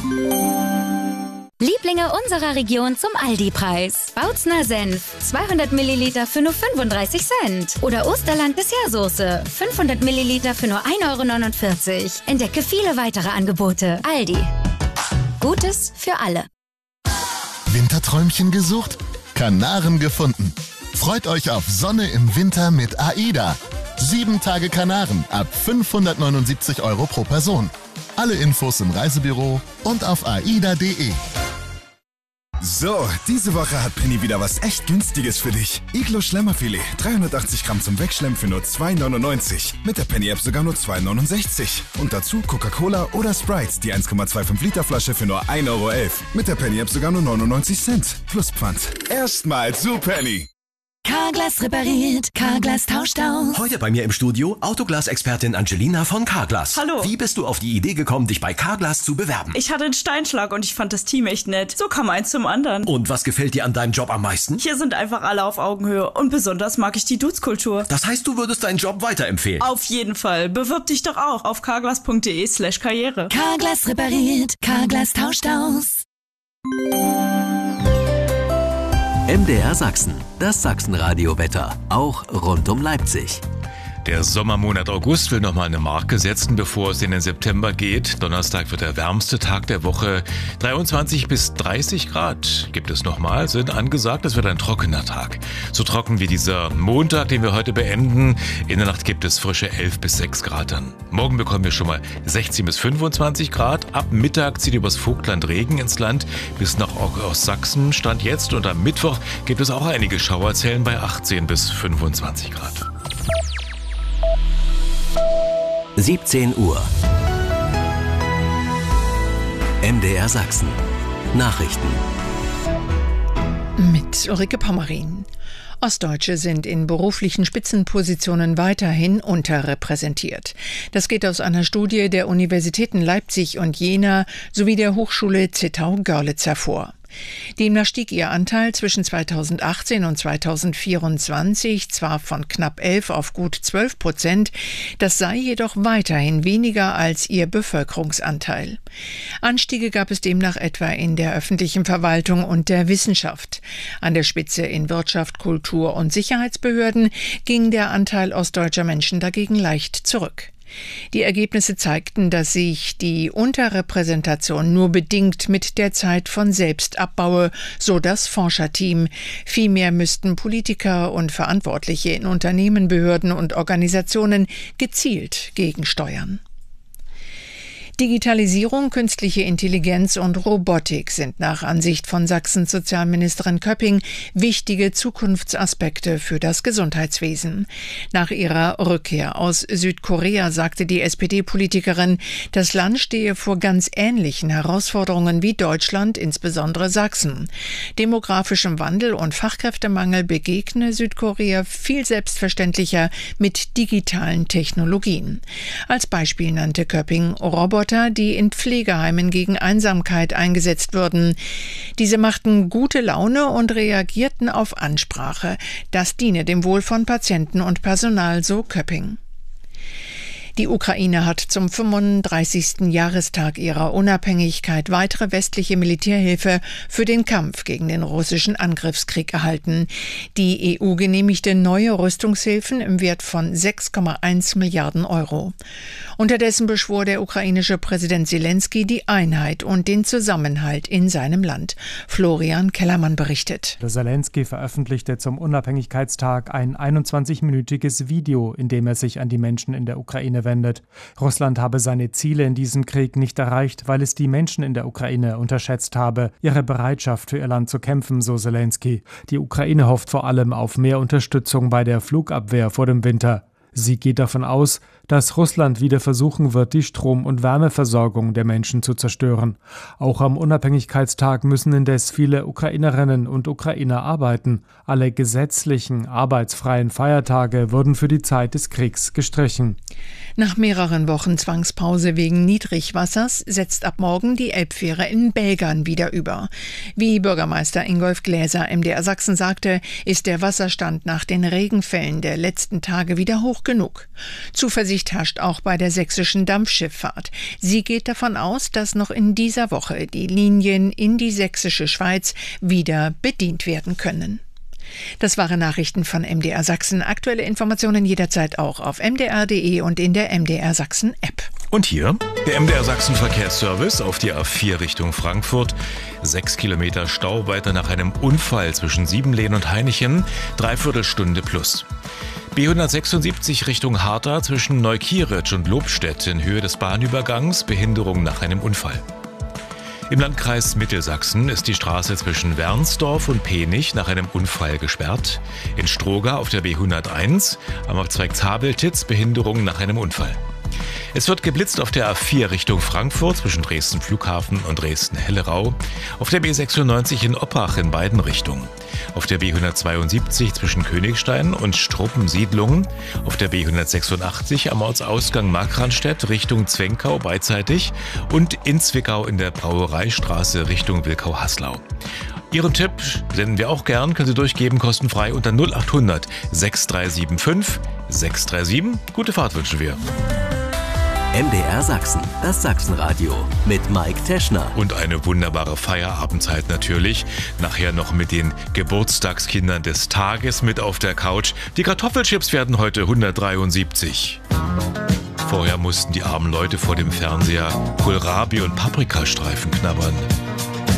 Lieblinge unserer Region zum Aldi-Preis. Bautzner Senf, 200 Milliliter für nur 35 Cent. Oder Osterland Dessertsoße, 500 Milliliter für nur 1,49 €. Entdecke viele weitere Angebote. Aldi. Gutes für alle. Winterträumchen gesucht? Kanaren gefunden. Freut euch auf Sonne im Winter mit AIDA. 7 Tage Kanaren ab 579 € pro Person. Alle Infos im Reisebüro und auf aida.de. So, diese Woche hat Penny wieder was echt Günstiges für dich. Iglo Schlemmerfilet, 380 Gramm zum Wegschlemmen für nur 2,99. Mit der Penny-App sogar nur 2,69. Und dazu Coca-Cola oder Sprite, die 1,25 Liter Flasche für nur 1,11 €. Mit der Penny-App sogar nur 99 Cent. Plus Pfand. Erstmal zu Penny. Carglass repariert, Carglass tauscht aus. Heute bei mir im Studio Autoglas-Expertin Angelina von Carglass. Hallo. Wie bist du auf die Idee gekommen, dich bei Carglass zu bewerben? Ich hatte einen Steinschlag und ich fand das Team echt nett. So kam eins zum anderen. Und was gefällt dir an deinem Job am meisten? Hier sind einfach alle auf Augenhöhe und besonders mag ich die Dudes-Kultur. Das heißt, du würdest deinen Job weiterempfehlen? Auf jeden Fall. Bewirb dich doch auch auf carglass.de/karriere. Carglass repariert, Carglass tauscht aus. MDR Sachsen, das Sachsenradio-Wetter, auch rund um Leipzig. Der Sommermonat August will nochmal eine Marke setzen, bevor es in den September geht. Donnerstag wird der wärmste Tag der Woche. 23 bis 30 Grad gibt es nochmal, sind angesagt. Es wird ein trockener Tag. So trocken wie dieser Montag, den wir heute beenden. In der Nacht gibt es frische 11 bis 6 Grad dann. Morgen bekommen wir schon mal 16 bis 25 Grad. Ab Mittag zieht übers Vogtland Regen ins Land bis nach Ostsachsen. Stand jetzt und am Mittwoch gibt es auch einige Schauerzellen bei 18 bis 25 Grad. 17 Uhr. MDR Sachsen. Nachrichten. Mit Ulrike Pommerin. Ostdeutsche sind in beruflichen Spitzenpositionen weiterhin unterrepräsentiert. Das geht aus einer Studie der Universitäten Leipzig und Jena sowie der Hochschule Zittau-Görlitz hervor. Demnach stieg ihr Anteil zwischen 2018 und 2024 zwar von knapp 11 auf gut 12%, das sei jedoch weiterhin weniger als ihr Bevölkerungsanteil. Anstiege gab es demnach etwa in der öffentlichen Verwaltung und der Wissenschaft. An der Spitze in Wirtschaft, Kultur und Sicherheitsbehörden ging der Anteil ostdeutscher Menschen dagegen leicht zurück. Die Ergebnisse zeigten, dass sich die Unterrepräsentation nur bedingt mit der Zeit von selbst abbaue, so das Forscherteam. Vielmehr müssten Politiker und Verantwortliche in Unternehmen, Behörden und Organisationen gezielt gegensteuern. Digitalisierung, künstliche Intelligenz und Robotik sind nach Ansicht von Sachsens Sozialministerin Köpping wichtige Zukunftsaspekte für das Gesundheitswesen. Nach ihrer Rückkehr aus Südkorea sagte die SPD-Politikerin, das Land stehe vor ganz ähnlichen Herausforderungen wie Deutschland, insbesondere Sachsen. Demografischem Wandel und Fachkräftemangel begegne Südkorea viel selbstverständlicher mit digitalen Technologien. Als Beispiel nannte Köpping Roboter, die in Pflegeheimen gegen Einsamkeit eingesetzt würden. Diese machten gute Laune und reagierten auf Ansprache. Das diene dem Wohl von Patienten und Personal, so Köpping. Die Ukraine hat zum 35. Jahrestag ihrer Unabhängigkeit weitere westliche Militärhilfe für den Kampf gegen den russischen Angriffskrieg erhalten. Die EU genehmigte neue Rüstungshilfen im Wert von 6,1 Milliarden Euro. Unterdessen beschwor der ukrainische Präsident Zelensky die Einheit und den Zusammenhalt in seinem Land. Florian Kellermann berichtet. Zelensky veröffentlichte zum Unabhängigkeitstag ein 21-minütiges Video, in dem er sich an die Menschen in der Ukraine wendet. Russland habe seine Ziele in diesem Krieg nicht erreicht, weil es die Menschen in der Ukraine unterschätzt habe, ihre Bereitschaft für ihr Land zu kämpfen, so Zelensky. Die Ukraine hofft vor allem auf mehr Unterstützung bei der Flugabwehr vor dem Winter. Sie geht davon aus, dass Russland wieder versuchen wird, die Strom- und Wärmeversorgung der Menschen zu zerstören. Auch am Unabhängigkeitstag müssen indes viele Ukrainerinnen und Ukrainer arbeiten. Alle gesetzlichen, arbeitsfreien Feiertage wurden für die Zeit des Kriegs gestrichen. Nach mehreren Wochen Zwangspause wegen Niedrigwassers setzt ab morgen die Elbfähre in Belgern wieder über. Wie Bürgermeister Ingolf Gläser MDR Sachsen sagte, ist der Wasserstand nach den Regenfällen der letzten Tage wieder hochgegangen. genug. Zuversicht herrscht auch bei der sächsischen Dampfschifffahrt. Sie geht davon aus, dass noch in dieser Woche die Linien in die sächsische Schweiz wieder bedient werden können. Das waren Nachrichten von MDR Sachsen. Aktuelle Informationen jederzeit auch auf mdr.de und in der MDR Sachsen App. Und hier der MDR Sachsen Verkehrsservice auf die A4 Richtung Frankfurt. 6 Kilometer Stau weiter nach einem Unfall zwischen Siebenlehn und Hainichen. 3/4 Stunde plus. B176 Richtung Harta zwischen Neukieritsch und Lobstedt in Höhe des Bahnübergangs. Behinderung nach einem Unfall. Im Landkreis Mittelsachsen ist die Straße zwischen Wernsdorf und Penich nach einem Unfall gesperrt. In Stroga auf der B101 am Abzweig Zabeltitz Behinderung nach einem Unfall. Es wird geblitzt auf der A4 Richtung Frankfurt zwischen Dresden Flughafen und Dresden-Hellerau, auf der B96 in Oppach in beiden Richtungen, auf der B172 zwischen Königstein und Struppensiedlungen, auf der B186 am Ortsausgang Markranstädt Richtung Zwenkau beidseitig und in Zwickau in der Brauereistraße Richtung Wilkau-Haslau. Ihren Tipp senden wir auch gern, können Sie durchgeben, kostenfrei unter 0800 6375 637. Gute Fahrt wünschen wir. MDR Sachsen, das Sachsenradio mit Mike Teschner. Und eine wunderbare Feierabendzeit natürlich. Nachher noch mit den Geburtstagskindern des Tages mit auf der Couch. Die Kartoffelchips werden heute 173. Vorher mussten die armen Leute vor dem Fernseher Kohlrabi und Paprikastreifen knabbern.